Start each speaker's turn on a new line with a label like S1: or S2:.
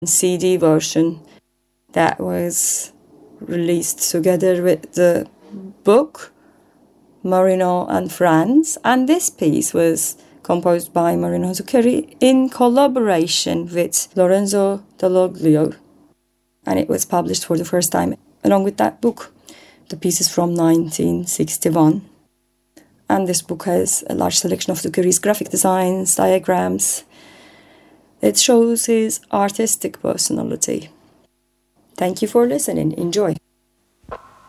S1: CD version that was released together with the book, Marino and Friends. And this piece was composed by Marino Zuccheri in collaboration with Lorenzo Dalloglio. And it was published for the first time along with that book. The piece is from 1961. And this book has a large selection of Zuccheri's graphic designs, diagrams. It shows his artistic personality. Thank you for listening. Enjoy.